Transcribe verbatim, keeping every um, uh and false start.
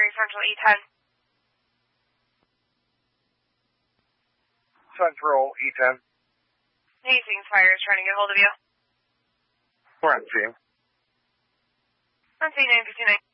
three Central E ten. Central E ten. Hastings Fire is trying to get hold of you. We're on scene. On scene nine fifty-nine.